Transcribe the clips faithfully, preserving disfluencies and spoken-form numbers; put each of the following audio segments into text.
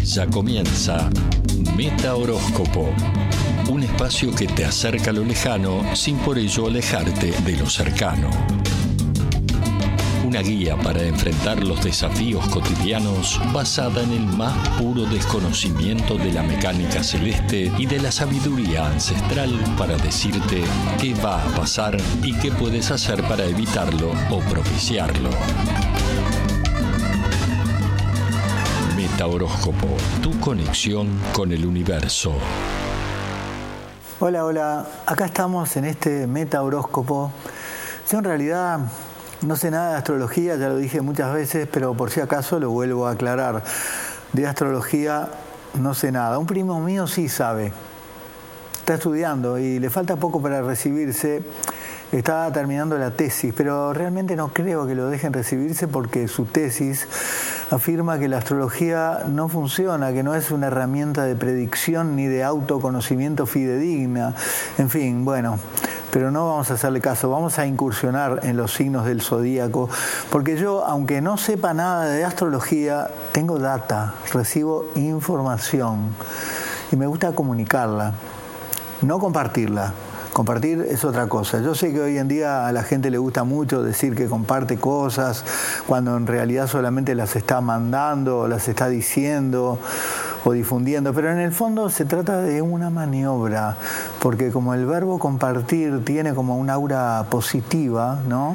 Ya comienza Meta Horóscopo, un espacio que te acerca a lo lejano sin por ello alejarte de lo cercano. Una guía para enfrentar los desafíos cotidianos basada en el más puro desconocimiento de la mecánica celeste y de la sabiduría ancestral para decirte qué va a pasar y qué puedes hacer para evitarlo o propiciarlo. Meta Horóscopo, tu conexión con el universo. Hola, hola. Acá estamos en este Meta Horóscopo. Yo en realidad no sé nada de astrología, ya lo dije muchas veces, pero por si acaso lo vuelvo a aclarar. De astrología no sé nada. Un primo mío sí sabe. Está estudiando y le falta poco para recibirse. Está terminando la tesis, pero realmente no creo que lo dejen recibirse porque su tesis afirma que la astrología no funciona, que no es una herramienta de predicción ni de autoconocimiento fidedigna. En fin, bueno, pero no vamos a hacerle caso, vamos a incursionar en los signos del zodíaco, porque yo, aunque no sepa nada de astrología, tengo data, recibo información y me gusta comunicarla, no compartirla. Compartir es otra cosa. Yo sé que hoy en día a la gente le gusta mucho decir que comparte cosas, cuando en realidad solamente las está mandando, las está diciendo o difundiendo, pero en el fondo se trata de una maniobra, porque como el verbo compartir tiene como un aura positiva, ¿no?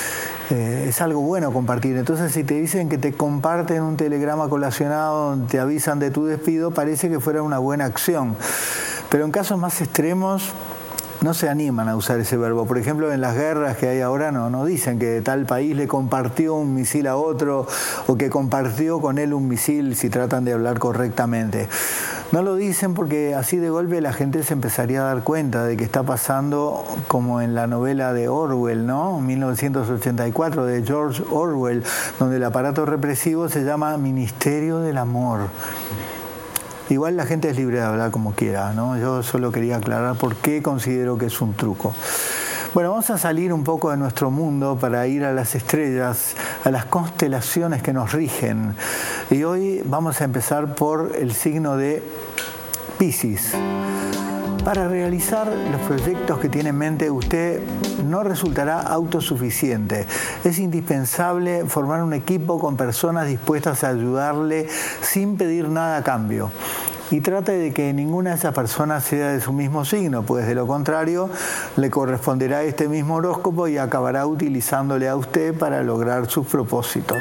Eh, es algo bueno compartir. Entonces, si te dicen que te comparten un telegrama colacionado, te avisan de tu despido, parece que fuera una buena acción. Pero en casos más extremos no se animan a usar ese verbo. Por ejemplo, en las guerras que hay ahora no, no dicen que tal país le compartió un misil a otro o que compartió con él un misil si tratan de hablar correctamente. No lo dicen porque así de golpe la gente se empezaría a dar cuenta de que está pasando como en la novela de Orwell, ¿no? mil novecientos ochenta y cuatro de George Orwell, donde el aparato represivo se llama Ministerio del Amor. Igual la gente es libre de hablar como quiera, ¿no? Yo solo quería aclarar por qué considero que es un truco. Bueno, vamos a salir un poco de nuestro mundo para ir a las estrellas, a las constelaciones que nos rigen. Y hoy vamos a empezar por el signo de Piscis. Para realizar los proyectos que tiene en mente, usted no resultará autosuficiente. Es indispensable formar un equipo con personas dispuestas a ayudarle sin pedir nada a cambio. Y trate de que ninguna de esas personas sea de su mismo signo, pues de lo contrario le corresponderá este mismo horóscopo y acabará utilizándole a usted para lograr sus propósitos.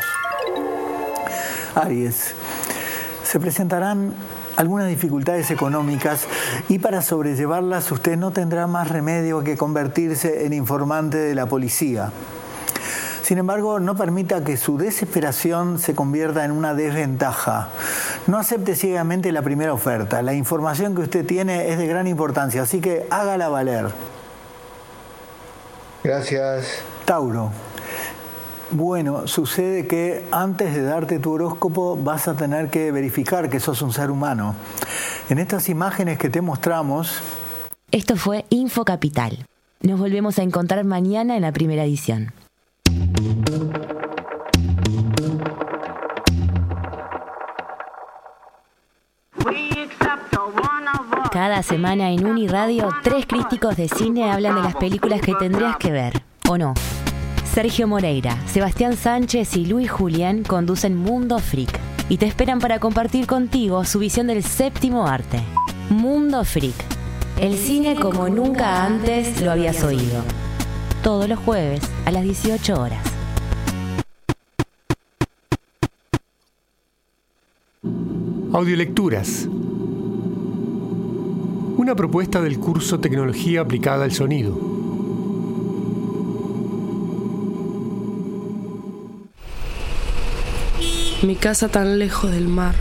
Aries, se presentarán algunas dificultades económicas y para sobrellevarlas usted no tendrá más remedio que convertirse en informante de la policía. Sin embargo, no permita que su desesperación se convierta en una desventaja. No acepte ciegamente la primera oferta. La información que usted tiene es de gran importancia, así que hágala valer. Gracias. Tauro. Bueno, sucede que antes de darte tu horóscopo vas a tener que verificar que sos un ser humano. En estas imágenes que te mostramos... Esto fue Info Capital. Nos volvemos a encontrar mañana en la primera edición. Cada semana en Uniradio, tres críticos de cine hablan de las películas que tendrías que ver, ¿o no? Sergio Moreira, Sebastián Sánchez y Luis Julián conducen Mundo Freak y te esperan para compartir contigo su visión del séptimo arte. Mundo Freak, el cine como nunca antes lo habías oído. Todos los jueves a las dieciocho horas. Audiolecturas. Una propuesta del curso Tecnología aplicada al sonido. Mi casa tan lejos del mar.